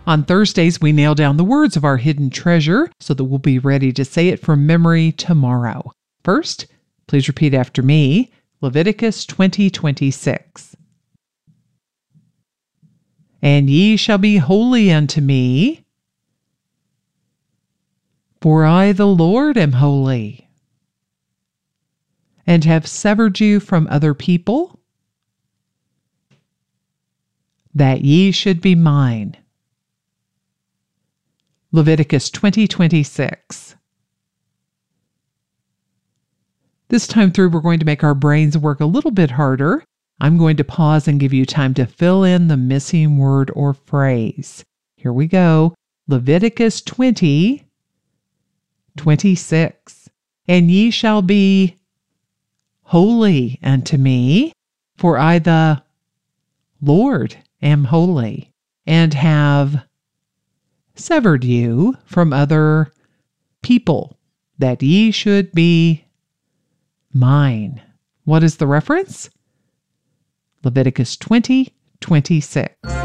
On Thursdays, we nail down the words of our hidden treasure so that we'll be ready to say it from memory tomorrow. First, please repeat after me, Leviticus 20:26. And ye shall be holy unto me, for I the Lord am holy, and have severed you from other people, that ye should be mine. Leviticus 20:26. This time through, we're going to make our brains work a little bit harder. I'm going to pause and give you time to fill in the missing word or phrase. Here we go. Leviticus 20:26. And ye shall be holy unto me, for I the Lord am holy, and have severed you from other people, that ye should be mine. What is the reference? Leviticus 20:26.